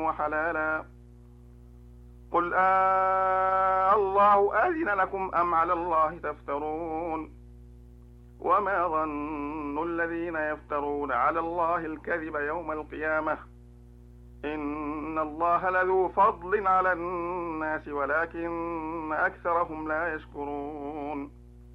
وحلالا. قل الله أذن لكم أم على الله تفترون؟ وما ظن الذين يفترون على الله الكذب يوم القيامة؟ إن الله لذو فضل على الناس ولكن أكثرهم لا يشكرون.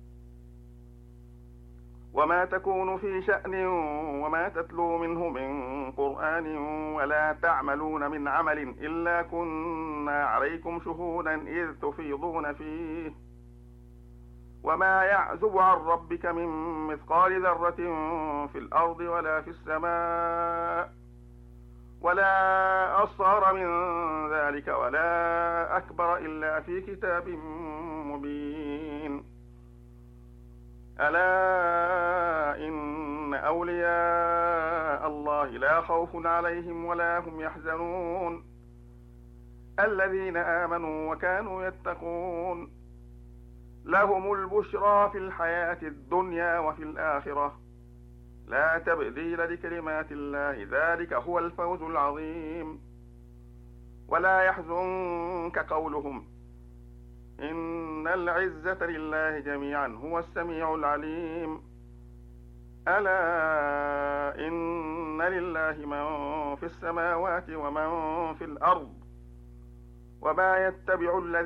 وما تكون في شأن وما تتلو منه من قرآن ولا تعملون من عمل إلا كنا عليكم شهودا إذ تفيضون فيه. وما يعزب عن ربك من مثقال ذرة في الأرض ولا في السماء ولا أصغر من ذلك ولا أكبر إلا في كتاب مبين. ألا إن أولياء الله لا خوف عليهم ولا هم يحزنون الذين آمنوا وكانوا يتقون لهم البشرى في الحياة الدنيا وفي الآخرة لا تبديل لكلمات الله ذلك هو الفوز العظيم. ولا يحزنك قولهم إن العزة لله جميعا هو السميع العليم. ألا إن لله من في السماوات ومن في الأرض وما يتبع الذين